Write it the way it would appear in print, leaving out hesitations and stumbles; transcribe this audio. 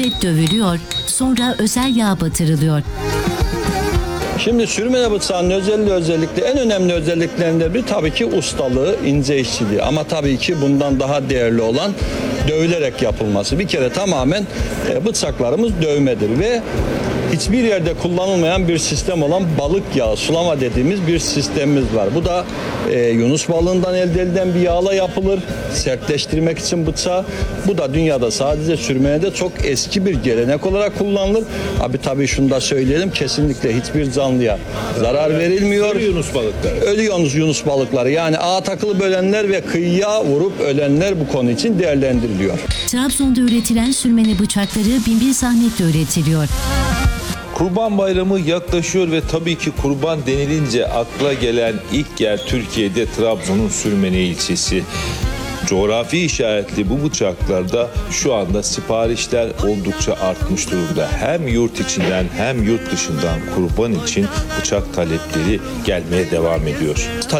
önce dövülüyor, sonra özel yağ batırılıyor. Şimdi sürmene bıçağının özellikle en önemli özelliklerinden biri tabii ki ustalığı, ince işçiliği. Ama tabii ki bundan daha değerli olan dövülerek yapılması. Bir kere tamamen bıçaklarımız dövmedir ve hiçbir yerde kullanılmayan bir sistem olan balık yağı, sulama dediğimiz bir sistemimiz var. Bu da yunus balığından elde edilen bir yağla yapılır. Sertleştirmek için bıçağı. Bu da dünyada sadece sürmenede çok eski bir gelenek olarak kullanılır. Abi tabii şunu da söyleyelim. Kesinlikle hiçbir canlıya zarar verilmiyor. Ölü yunus balıkları. Ölü yunus balıkları, yani ağa takılıp ölenler ve kıyıya vurup ölenler bu konu için değerlendiriliyor. Trabzon'da üretilen sürmene bıçakları binbir zahmetle üretiliyor. Kurban Bayramı yaklaşıyor ve tabii ki kurban denilince akla gelen ilk yer Türkiye'de Trabzon'un Sürmene ilçesi. Coğrafi işaretli bu bıçaklarda şu anda siparişler oldukça artmış durumda. Hem yurt içinden hem yurt dışından kurban için bıçak talepleri gelmeye devam ediyor.